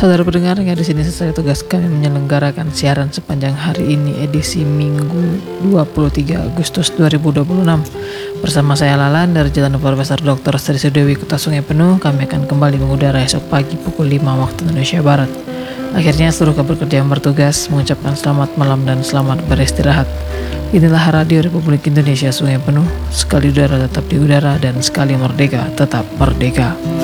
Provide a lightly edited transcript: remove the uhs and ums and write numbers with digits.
Saudara pendengar, yang di sini saya tugas kami menyelenggarakan siaran sepanjang hari ini edisi Minggu 23 Agustus 2026. Bersama saya Lalan dari Jalan Profesor Dr. Sri Sudewi, Kota Sungai Penuh. Kami akan kembali mengudara esok pagi pukul 5 waktu Indonesia Barat. Akhirnya seluruh pekerja yang bertugas mengucapkan selamat malam dan selamat beristirahat. Inilah Radio Republik Indonesia Sungai Penuh. Sekali udara tetap di udara dan sekali merdeka tetap merdeka.